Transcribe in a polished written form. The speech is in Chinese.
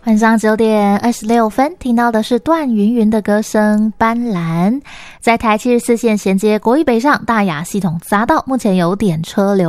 晚上9:26，听到的是段云云的歌声《斑斓》。在台74线衔接国一北上大雅系统匝道，目前有点车流。